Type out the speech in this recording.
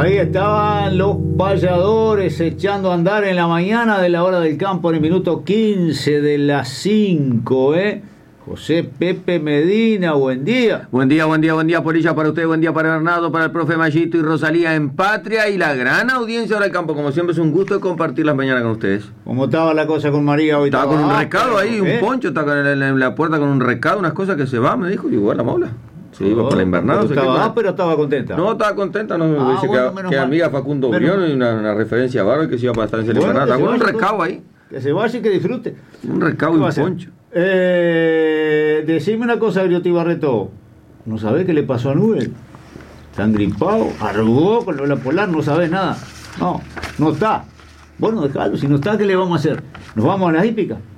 Ahí estaban los payadores echando a andar en la mañana de la hora del campo en el minuto 15 de las 5, José Pepe Medina, buen día. Buen día, Polilla, para usted, buen día para Bernardo, para el profe Mayito y Rosalía en Patria y la gran audiencia ahora del campo. Como siempre es un gusto compartir las mañanas con ustedes. ¿Cómo estaba la cosa con María hoy? Estaba con un recado ahí, un poncho, está en la puerta con un recado, unas cosas que se va, me dijo, y igual la mola. Sí, iba para la invernada. Pero estaba contenta. No, estaba contenta, no, dice que amiga Facundo Brión y una referencia a Barber que se iba para estar en la invernada. Estaba con un recado ahí. Que se vaya y que disfrute. Un recado y un poncho. Decime una cosa, Grioti Barreto. ¿No sabés qué le pasó a Nubel? Está gripado, arrugó con la polar, no sabés nada. No está. Bueno, dejalo, si no está, ¿qué le vamos a hacer? ¿Nos vamos a las hípicas?